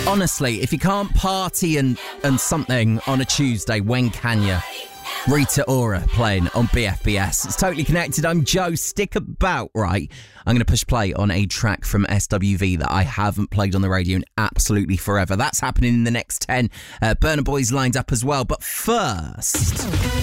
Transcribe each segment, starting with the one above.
Honestly, if you can't party and something on a Tuesday, when can you? Rita Ora playing on BFBS. It's Totally Connected. I'm Joe. Stick about, right? I'm going to push play on a track from SWV that I haven't played on the radio in absolutely forever. That's happening in the next 10. Burna Boy's lined up as well. But first,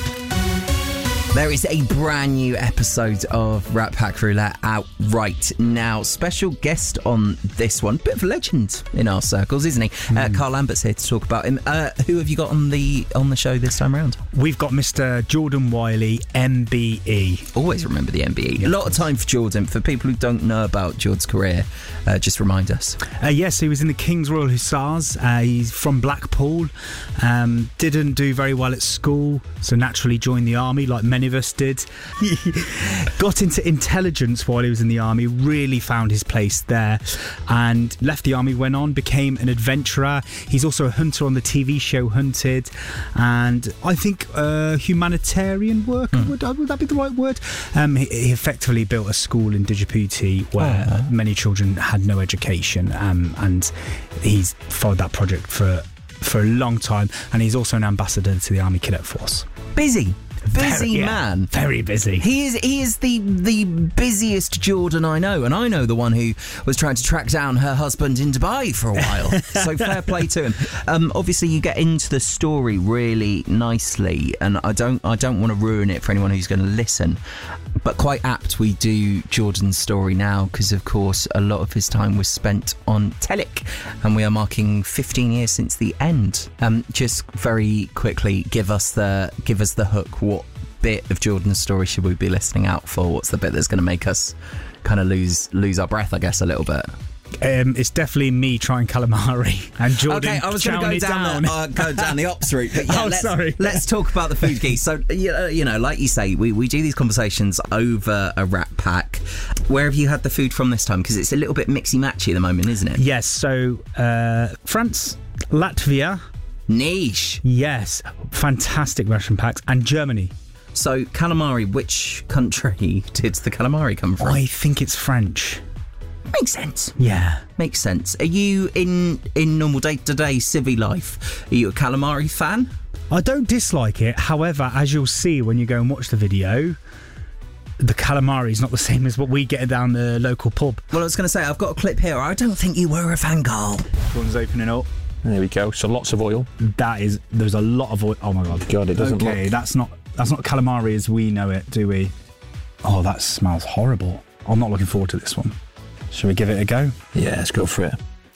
there is a brand new episode of Rat Pack Roulette out right now. Special guest on this one. Bit of a legend in our circles, isn't he? Carl Lambert's here to talk about him. Who have you got on the show this time around? We've got Mr. Jordan Wiley, MBE. Always remember the MBE. A lot of time for Jordan. For people who don't know about Jordan's career, just remind us. Yes, he was in the King's Royal Hussars. He's from Blackpool. Didn't do very well at school, so naturally joined the army like many of us did. He got into intelligence while he was in the army, really found his place there, and left the army, went on, became an adventurer. He's also a hunter on the TV show Hunted, and I think humanitarian worker, would that be the right word? He effectively built a school in Djibouti where many children had no education, and he's followed that project for a long time, and he's also an ambassador to the Army Cadet Force. Busy man. Very busy. He is the busiest Jordan I know, and I know the one who was trying to track down her husband in Dubai for a while. So fair play to him. Obviously, you get into the story really nicely, and I don't want to ruin it for anyone who's going to listen. But quite apt we do Jordan's story now, because of course a lot of his time was spent on Telic, and we are marking 15 years since the end. Just very quickly, give us the hook. What bit of Jordan's story should we be listening out for? What's the bit that's going to make us kind of lose our breath, I guess, a little bit? It's definitely me trying calamari and Jordan. Okay, I was going to go down the ops route. But yeah, let's talk about the food geese. So, you know, like you say, we do these conversations over a Rat Pack. Where have you had the food from this time? Because it's a little bit mixy-matchy at the moment, isn't it? Yes, so France, Latvia. Niche. Yes, fantastic ration packs. And Germany. So, calamari, which country did the calamari come from? I think it's French. Makes sense. Yeah. Makes sense. Are you, in normal day-to-day civvy life, are you a calamari fan? I don't dislike it. However, as you'll see when you go and watch the video, the calamari is not the same as what we get down the local pub. Well, I was going to say, I've got a clip here. I don't think you were a fan, Carl. One's opening up. There we go. So lots of oil. There's a lot of oil. Oh my God. God, it doesn't look... Okay, that's not calamari as we know it, do we? Oh, that smells horrible. I'm not looking forward to this one. Shall we give it a go? Yeah, let's go for it.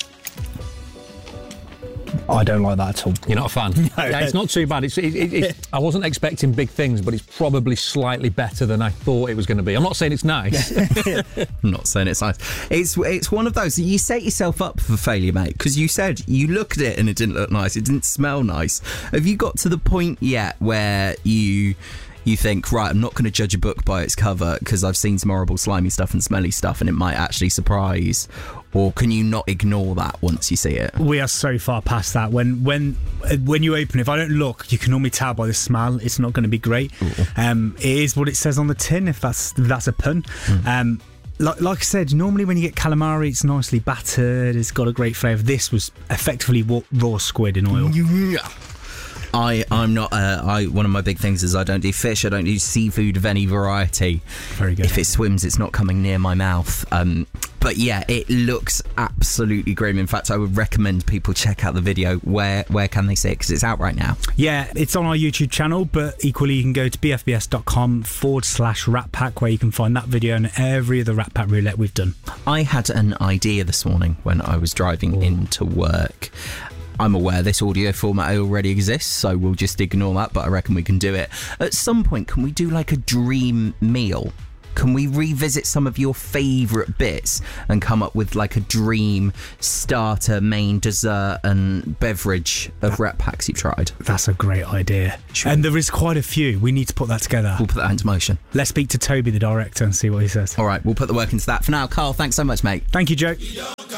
I don't like that at all. You're not a fan? No. Yeah, it's not too bad. I wasn't expecting big things, but it's probably slightly better than I thought it was going to be. I'm not saying it's nice. I'm not saying it's nice. It's one of those, you set yourself up for failure, mate, because you said you looked at it and it didn't look nice, it didn't smell nice. Have you got to the point yet where you think, right, I'm not going to judge a book by its cover because I've seen some horrible slimy stuff and smelly stuff and it might actually surprise? Or can you not ignore that once you see it? We are so far past that. When you open it, if I don't look, you can normally tell by the smell it's not going to be great. It is what it says on the tin, if that's a pun. Like I said, normally when you get calamari, it's nicely battered, it's got a great flavour. This was effectively raw squid in oil. I'm not. One of my big things is I don't do fish. I don't do seafood of any variety. Very good. If it swims, it's not coming near my mouth. But yeah, it looks absolutely grim. In fact, I would recommend people check out the video. Where can they see it? Because it's out right now. Yeah, it's on our YouTube channel, but equally you can go to bfbs.com/Rat Pack where you can find that video and every other Rat Pack roulette we've done. I had an idea this morning when I was driving into work. I'm aware this audio format already exists, so we'll just ignore that, but I reckon we can do it. At some point, can we do like a dream meal? Can we revisit some of your favourite bits and come up with like a dream starter, main, dessert and beverage of Rat Packs you've tried? That's a great idea. Sure. And there is quite a few. We need to put that together. We'll put that into motion. Let's speak to Toby, the director, and see what he says. All right, we'll put the work into that. For now, Carl, thanks so much, mate. Thank you, Joe.